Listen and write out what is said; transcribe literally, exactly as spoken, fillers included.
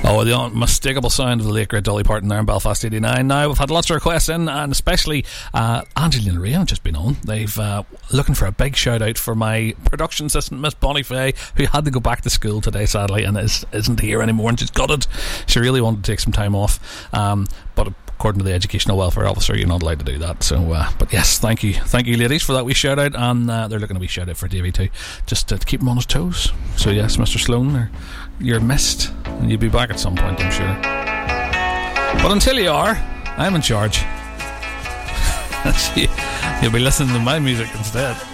Oh, the unmistakable sound of the late great Dolly Parton there in Belfast eighty-nine. Now, we've had lots of requests in, and especially uh, Angelina Ray have just been on. They've uh, looking for a big shout out for my production assistant, Miss Bonnie Fay, who had to go back to school today, sadly, and is, isn't here anymore, and she's got it. She really wanted to take some time off, um, but according to the educational welfare officer, you're not allowed to do that. So, uh, but yes, thank you, thank you, ladies, for that wee shout out, and uh, they're looking to be shout out for Davey too, just to, to keep him on his toes. So yes, Mister Sloan, you're missed, and you'll be back at some point, I'm sure. But until you are, I'm in charge. You'll be listening to my music instead.